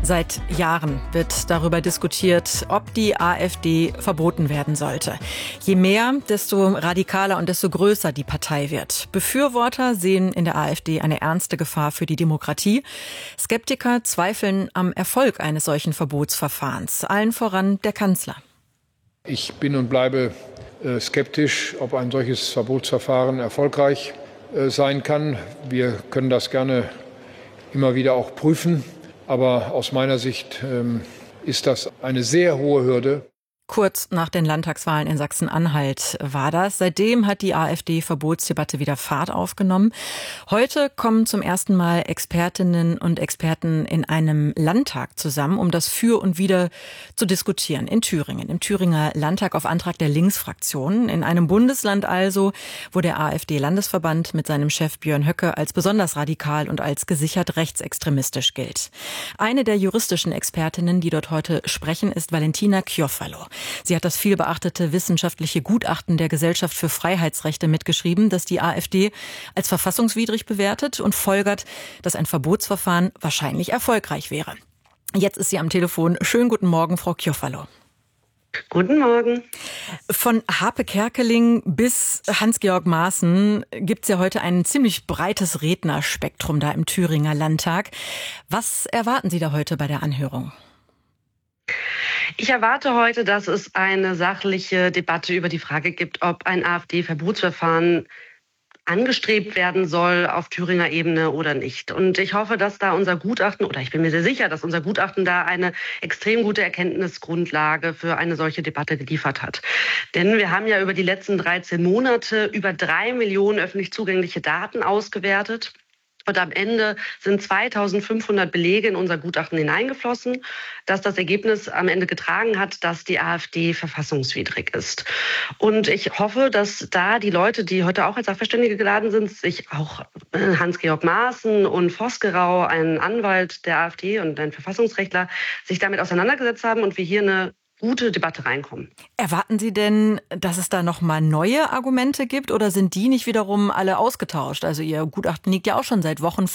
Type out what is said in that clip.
Seit Jahren wird darüber diskutiert, ob die AfD verboten werden sollte. Je mehr, desto radikaler und desto größer die Partei wird. Befürworter sehen in der AfD eine ernste Gefahr für die Demokratie. Skeptiker zweifeln am Erfolg eines solchen Verbotsverfahrens. Allen voran der Kanzler. Ich bin und bleibe skeptisch, ob ein solches Verbotsverfahren erfolgreich sein kann. Wir können das gerne immer wieder auch prüfen. Aber aus meiner Sicht ist das eine sehr hohe Hürde. Kurz nach den Landtagswahlen in Sachsen-Anhalt war das. Seitdem hat die AfD-Verbotsdebatte wieder Fahrt aufgenommen. Heute kommen zum ersten Mal Expertinnen und Experten in einem Landtag zusammen, um das Für und Wider zu diskutieren. In Thüringen, im Thüringer Landtag auf Antrag der Linksfraktion. In einem Bundesland also, wo der AfD-Landesverband mit seinem Chef Björn Höcke als besonders radikal und als gesichert rechtsextremistisch gilt. Eine der juristischen Expertinnen, die dort heute sprechen, ist Valentina Kjofalo. Sie hat das vielbeachtete wissenschaftliche Gutachten der Gesellschaft für Freiheitsrechte mitgeschrieben, das die AfD als verfassungswidrig bewertet und folgert, dass ein Verbotsverfahren wahrscheinlich erfolgreich wäre. Jetzt ist sie am Telefon. Schönen guten Morgen, Frau Kjofalo. Guten Morgen. Von Harpe Kerkeling bis Hans-Georg Maaßen gibt es ja heute ein ziemlich breites Rednerspektrum da im Thüringer Landtag. Was erwarten Sie da heute bei der Anhörung? Ich erwarte heute, dass es eine sachliche Debatte über die Frage gibt, ob ein AfD-Verbotsverfahren angestrebt werden soll auf Thüringer Ebene oder nicht. Und ich hoffe, dass da unser Gutachten, oder ich bin mir sehr sicher, dass unser Gutachten da eine extrem gute Erkenntnisgrundlage für eine solche Debatte geliefert hat. Denn wir haben ja über die letzten 13 Monate über 3 Millionen öffentlich zugängliche Daten ausgewertet. Und am Ende sind 2500 Belege in unser Gutachten hineingeflossen, dass das Ergebnis am Ende getragen hat, dass die AfD verfassungswidrig ist. Und ich hoffe, dass da die Leute, die heute auch als Sachverständige geladen sind, sich auch Hans-Georg Maaßen und Vosgerau, ein Anwalt der AfD und ein Verfassungsrechtler, sich damit auseinandergesetzt haben und wir hier eine gute Debatte reinkommen. Erwarten Sie denn, dass es da noch mal neue Argumente gibt oder sind die nicht wiederum alle ausgetauscht? Also Ihr Gutachten liegt ja auch schon seit Wochen